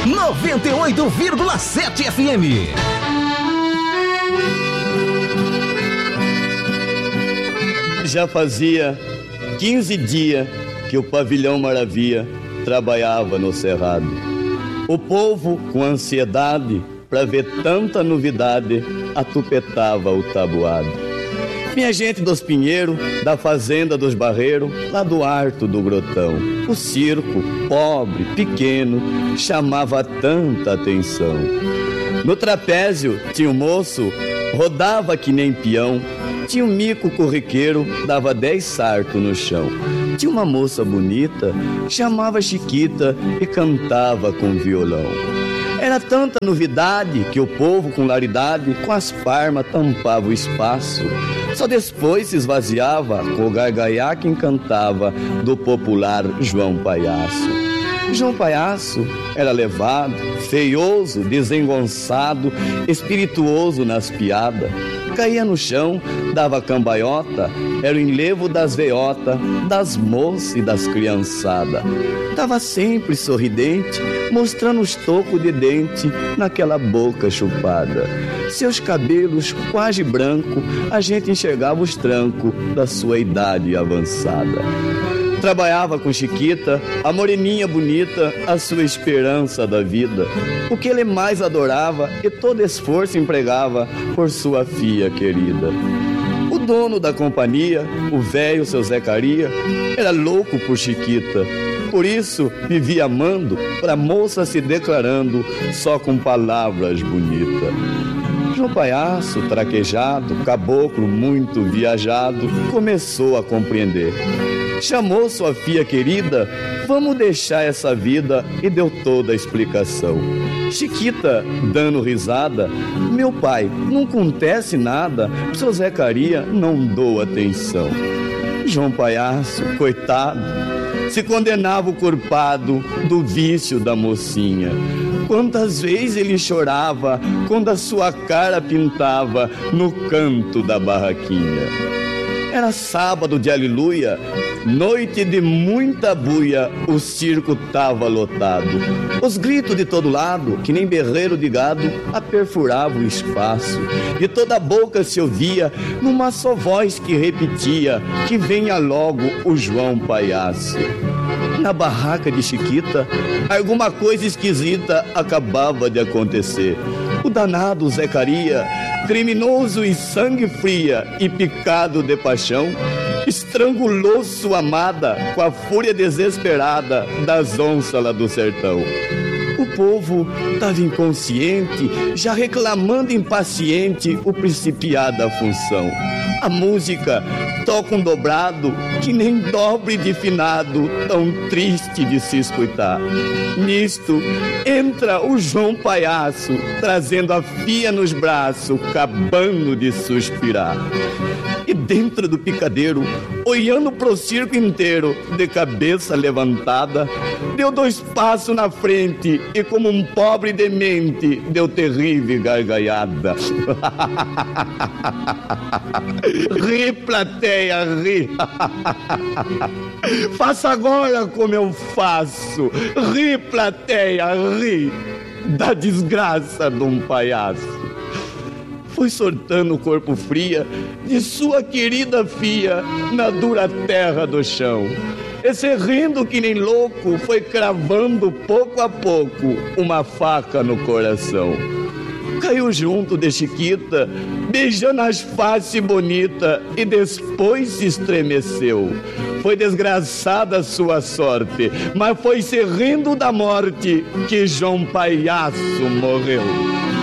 98,7 FM. Já fazia 15 dias que o pavilhão Maravilha trabalhava no cerrado. O povo, com ansiedade para ver tanta novidade, atupetava o tabuado. Minha gente dos Pinheiros, da fazenda dos Barreiros, lá do Arto do Grotão, o circo, pobre, pequeno, chamava tanta atenção. No trapézio tinha um moço, rodava que nem peão. Tinha um mico corriqueiro, dava 10 sartos no chão. Tinha uma moça bonita, chamava Chiquita e cantava com violão. Era tanta novidade que o povo, com laridade, com as palmas tampava o espaço. Só depois se esvaziava com o gargalhar que encantava do popular João Palhaço. João Palhaço era levado, feioso, desengonçado, espirituoso nas piadas. Caía no chão, dava cambaiota, era o enlevo das veiotas, das moças e das criançadas. Tava sempre sorridente, mostrando os tocos de dente naquela boca chupada. Seus cabelos quase branco, a gente enxergava os trancos da sua idade avançada. Trabalhava com Chiquita, a moreninha bonita, a sua esperança da vida. O que ele mais adorava e todo esforço empregava por sua filha querida. O dono da companhia, o velho seu Zecaria, era louco por Chiquita. Por isso vivia amando, pra moça se declarando só com palavras bonitas. João Palhaço, traquejado, caboclo muito viajado, começou a compreender. Chamou sua filha querida, vamos deixar essa vida, e deu toda a explicação. Chiquita, dando risada, meu pai, não acontece nada, seu Zecaria não dou atenção. João Palhaço, coitado, se condenava o culpado do vício da mocinha. Quantas vezes ele chorava quando a sua cara pintava no canto da barraquinha. Era sábado de aleluia, noite de muita buia, o circo tava lotado. Os gritos de todo lado, que nem berreiro de gado, aperfuravam o espaço. De toda a boca se ouvia, numa só voz que repetia, que venha logo o João Palhaço. Na barraca de Chiquita, alguma coisa esquisita acabava de acontecer. O danado Zecaria, criminoso e sangue fria e picado de paixão, estrangulou sua amada com a fúria desesperada das onças lá do sertão. O povo estava inconsciente, já reclamando impaciente o principiar da função. A música toca um dobrado que nem dobre de finado, tão triste de se escutar. Nisto entra o João Palhaço, trazendo a filha nos braços, acabando de suspirar. E dentro do picadeiro, olhando pro circo inteiro, de cabeça levantada, deu 2 passos na frente e, como um pobre demente, deu terrível gargalhada. Ri, plateia, ri. Faça agora como eu faço. Ri, plateia, ri. Da desgraça de um palhaço. Foi sortando o corpo fria de sua querida filha na dura terra do chão. Esse rindo que nem louco foi cravando pouco a pouco uma faca no coração. Caiu junto de Chiquita, beijando as faces bonitas, e depois se estremeceu. Foi desgraçada a sua sorte, mas foi se rindo da morte que João Palhaço morreu.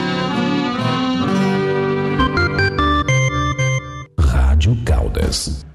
Rádio Caldas.